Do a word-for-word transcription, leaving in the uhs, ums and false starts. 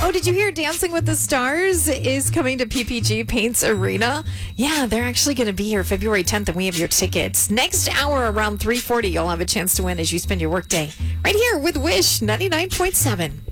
Oh, did you hear Dancing with the Stars is coming to P P G Paints Arena? Yeah, they're actually going to be here February tenth, and we have your tickets. Next hour around three forty, you'll have a chance to win as you spend your workday right here with Wish ninety-nine point seven.